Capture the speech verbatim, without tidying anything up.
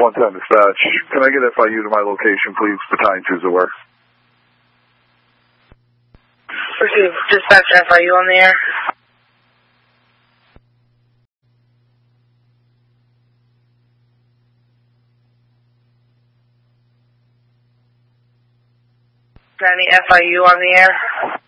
one ten dispatch. Can I get F I U to my location, please? Battalion two's aware. Receive. Dispatch F I U on the air. Any F I U on the air?